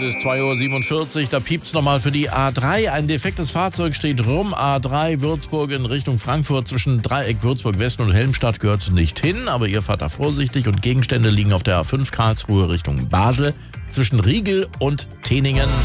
ist 2:47 Uhr, da piept's nochmal für die A3. Ein defektes Fahrzeug steht rum. A3 Würzburg in Richtung Frankfurt zwischen Dreieck Würzburg Westen und Helmstadt gehört nicht hin. Aber ihr fahrt da vorsichtig und Gegenstände liegen auf der A5 Karlsruhe Richtung Basel zwischen Riegel und Teningen.